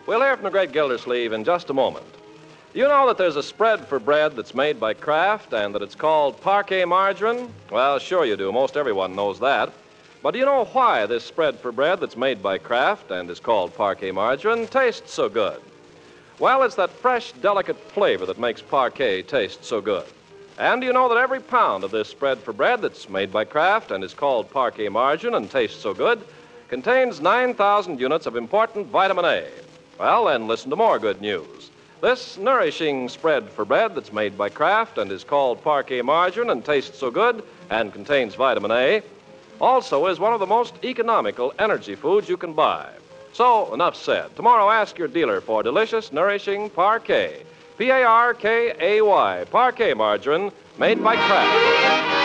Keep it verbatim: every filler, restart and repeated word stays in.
We'll hear from the great Gildersleeve in just a moment. Do you know that there's a spread for bread that's made by Kraft and that it's called Parquet Margarine? Well, sure you do. Most everyone knows that. But do you know why this spread for bread that's made by Kraft and is called Parquet Margarine tastes so good? Well, it's that fresh, delicate flavor that makes Parquet taste so good. And do you know that every pound of this spread for bread that's made by Kraft and is called Parquet Margarine and tastes so good contains nine thousand units of important vitamin A? Well, then listen to more good news. This nourishing spread for bread that's made by Kraft and is called Parquet Margarine and tastes so good and contains vitamin A also is one of the most economical energy foods you can buy. So, enough said. Tomorrow, ask your dealer for delicious, nourishing Parquet. P A R K A Y, Parquet Margarine, made by Kraft.